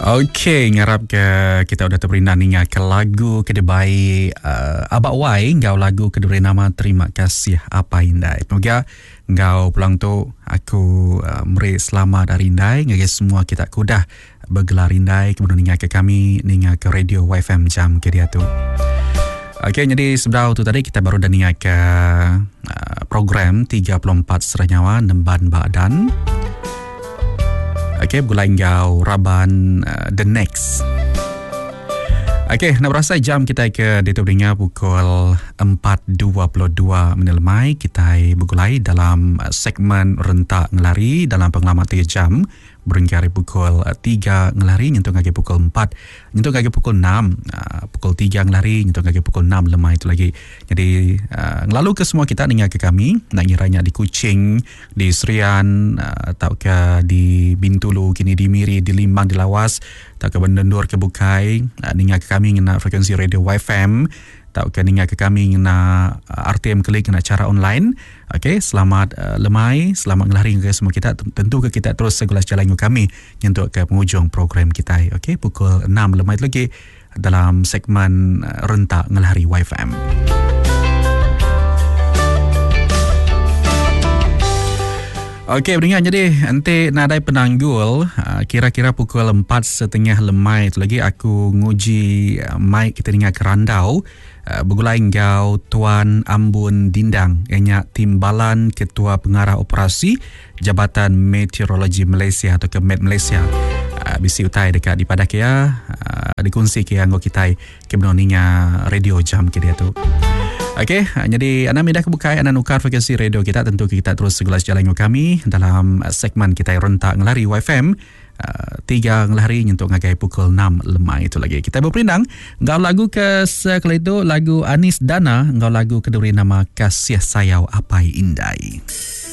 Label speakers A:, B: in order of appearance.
A: Okey, ngarap ke kita udah terberindah ingat ke lagu kedebai Abak Wai, ngau lagu keduri nama Terima Kasih Apa Indai. Pemoga ngau pulang tu aku meri selamat hari indai, ngagi semua kita kudah bergelar indai kemudian ingat ke kami, ingat ke radio YFM jam ke dia tu. Okey, jadi sebenarnya tu tadi kita baru dah ingat ke program 34 Seranyawa Nemban Badan. Okey, bergulai ngau Raban The Next. Okey, nak berasai jam kita ke Dato' Beringa pukul 4.22 menelemai. Kita bergulai dalam segmen rentak ngelari dalam pengalaman 3 jam. Berhingga hari pukul 3 ngelari, nyentuh lagi pukul 4, nyentuh lagi pukul 6, pukul 3 ngelari, nyentuh lagi pukul 6 lemah itu lagi. Jadi ngelalu ke semua kita dengar ke kami, nak ngiranya di Kuching, di Serian, atau ke di Bintulu, kini di Miri, di Limbang, di Lawas, atau ke Bendendur, ke Bukai, dengar ke kami ngena frekuensi radio YFM, atau ke dengar ke kami ngena RTM Klik, ngena cara online. Okey, selamat lemai, selamat ngelari ke semua kita. Tentu ke kita terus segulas jalan kami untuk ke penghujung program kita. Okey, pukul 6 lemai lagi dalam segmen rentak ngelari YFM. Okey, beringat jadi nanti nadai penanggul kira-kira pukul 4.30 lemai itu lagi aku nguji mic kita dengar kerandau bergulai ngau Tuan Ambun Dindang ianya Timbalan Ketua Pengarah Operasi Jabatan Meteorologi Malaysia atau ke Met Malaysia. Bisi utai dekat di Padak ya, dikongsi ke anggo kita ke benoninya radio jam ke dia tu. Okey, jadi anda mindah kebukai anda nukar frekuensi radio kita, tentu kita terus segulas jalan kami dalam segmen kita rentak ngelari YFM 3 ngelari nyentuh ngagai pukul 6 lemah itu lagi. Kita berperindang ngau lagu ke sekali itu lagu Anis Dana, ngau lagu keduri nama Kasih Sayau Apai Indai.